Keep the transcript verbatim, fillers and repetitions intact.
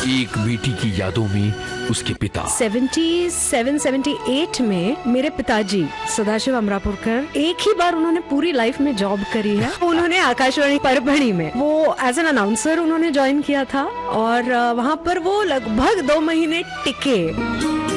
एक बेटी की यादों में उसके पिता। सतहत्तर अठहत्तर में मेरे पिताजी सदाशिव अमरापुरकर एक ही बार उन्होंने पूरी लाइफ में जॉब करी है। उन्होंने आकाशवाणी परभणी में वो एज एन अनाउंसर उन्होंने ज्वाइन किया था और वहाँ पर वो लगभग दो महीने टिके।